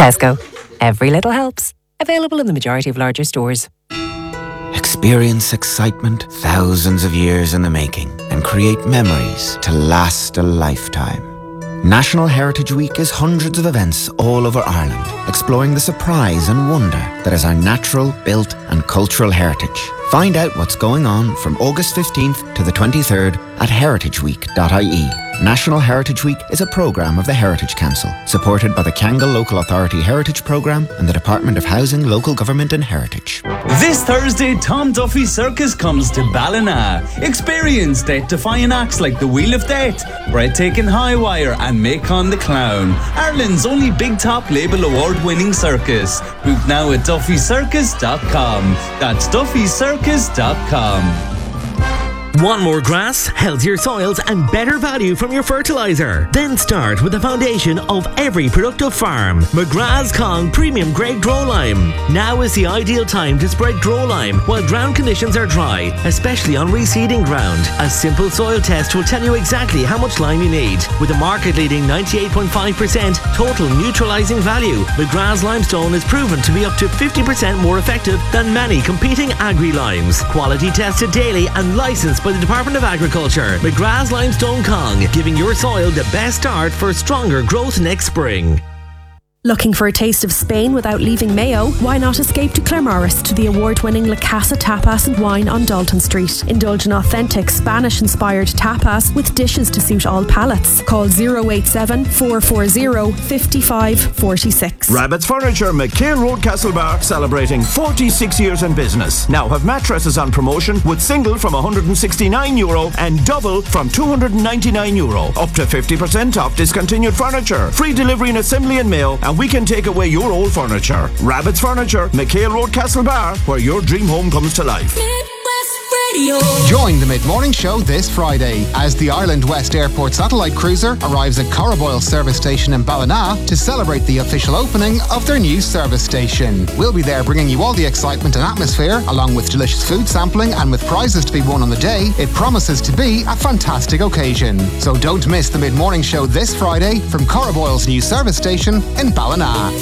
Tesco. Every little helps. Available in the majority of larger stores. Experience excitement thousands of years in the making and create memories to last a lifetime. National Heritage Week is hundreds of events all over Ireland, exploring the surprise and wonder that is our natural, built and cultural heritage. Find out what's going on from August 15th to the 23rd at heritageweek.ie. National Heritage Week is a programme of the Heritage Council, supported by the Kangol Local Authority Heritage Programme and the Department of Housing, Local Government and Heritage. This Thursday, Tom Duffy Circus comes to Ballina. Experience death-defying acts like the Wheel of Death, Breathtaking High Wire and Macon the Clown. Ireland's only Big Top Label award-winning circus. Book now at duffycircus.com. That's duffycircus.com. Want more grass, healthier soils and better value from your fertiliser? Then start with the foundation of every productive farm. McGrath's Kong Premium Grade Grow Lime. Now is the ideal time to spread Grow Lime while ground conditions are dry, especially on reseeding ground. A simple soil test will tell you exactly how much lime you need. With a market-leading 98.5% total neutralising value, McGrath's Limestone is proven to be up to 50% more effective than many competing agri-limes. Quality tested daily and licensed by the Department of Agriculture. McGrath's Limestone Kong, giving your soil the best start for stronger growth next spring. Looking for a taste of Spain without leaving Mayo? Why not escape to Claremorris to the award-winning La Casa Tapas and Wine on Dalton Street. Indulge in authentic Spanish-inspired tapas with dishes to suit all palates. Call 087 440 5546. Rabbit's Furniture, McHale Road, Castlebar, celebrating 46 years in business. Now have mattresses on promotion with single from €169 and double from €299. Up to 50% off discontinued furniture. Free delivery and assembly in Mayo, and we can take away your old furniture. Rabbit's Furniture, McHale Road, Castlebar, where your dream home comes to life. Join the mid-morning show this Friday as the Ireland West Airport satellite cruiser arrives at Corriboyle service station in Ballina to celebrate the official opening of their new service station. We'll be there bringing you all the excitement and atmosphere, along with delicious food sampling, and with prizes to be won on the day. It promises to be a fantastic occasion. So don't miss the mid-morning show this Friday from Corriboyle's new service station in Ballina.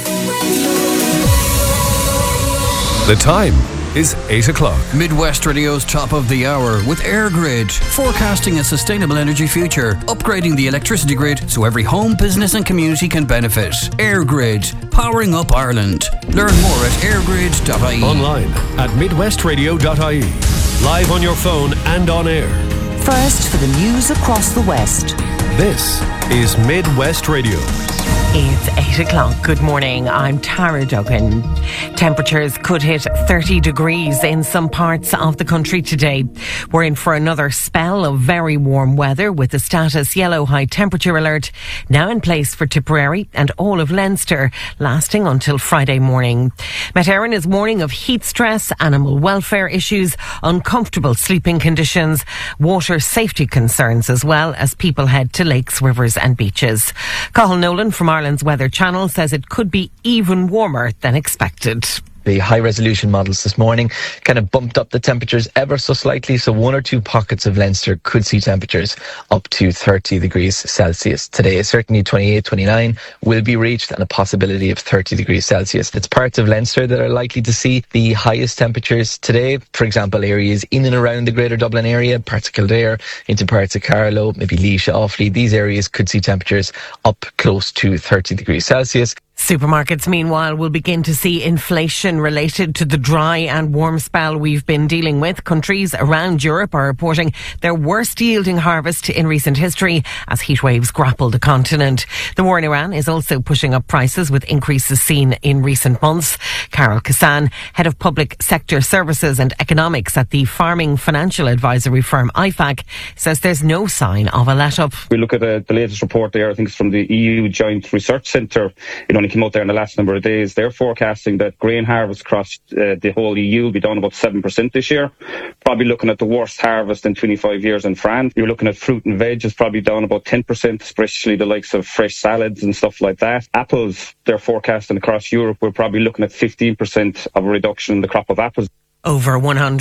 The time is 8 o'clock. Midwest Radio's top of the hour with EirGrid, forecasting a sustainable energy future, upgrading the electricity grid so every home, business and community can benefit. EirGrid, powering up Ireland. Learn more at airgrid.ie. Online at midwestradio.ie. Live on your phone and on air. First for the news across the West. This is Midwest Radio. It's 8 o'clock. Good morning. I'm Tara Duggan. Temperatures could hit 30 degrees in some parts of the country today. We're in for another spell of very warm weather with the status yellow high temperature alert now in place for Tipperary and all of Leinster, lasting until Friday morning. Met Éireann is warning of heat stress, animal welfare issues, uncomfortable sleeping conditions, water safety concerns, as well as people head to lakes, rivers and beaches. Cathal Nolan from Ireland's Weather Channel says it could be even warmer than expected. The high-resolution models this morning kind of bumped up the temperatures ever so slightly, so one or two pockets of Leinster could see temperatures up to 30 degrees Celsius. Today, certainly 28, 29 will be reached, and a possibility of 30 degrees Celsius. It's parts of Leinster that are likely to see the highest temperatures today. For example, areas in and around the Greater Dublin area, parts of Kildare, into parts of Carlow, maybe Laois, Offaly. These areas could see temperatures up close to 30 degrees Celsius. Supermarkets, meanwhile, will begin to see inflation related to the dry and warm spell we've been dealing with. Countries around Europe are reporting their worst yielding harvest in recent history as heat waves grapple the continent. The war in Iran is also pushing up prices with increases seen in recent months. Carol Kassan, head of public sector services and economics at the farming financial advisory firm IFAC, says there's no sign of a let-up. We look at the latest report there, I think it's from the EU Joint Research Centre. It only came out there in the last number of days. They're forecasting that grain harvest across the whole EU will be down about 7% this year. Probably looking at the worst harvest in 25 years in France. You're looking at fruit and veg is probably down about 10%, especially the likes of fresh salads and stuff like that. Apples, they're forecasting across Europe, we're probably looking at 15% of a reduction in the crop of apples. Over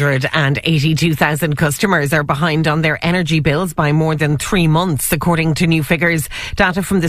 182,000 customers are behind on their energy bills by more than 3 months, according to new figures. Data from the